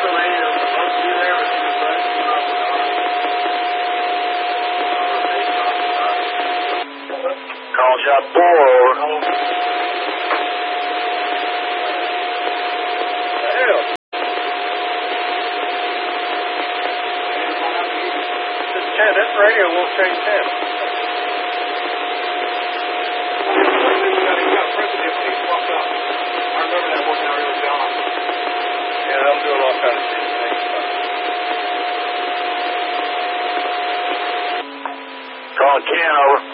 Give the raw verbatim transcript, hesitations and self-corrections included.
Call shot four, over. This radio won't change ten. I remember that working out really down. Yeah, I'm doing all kinds of things. Call ten, over.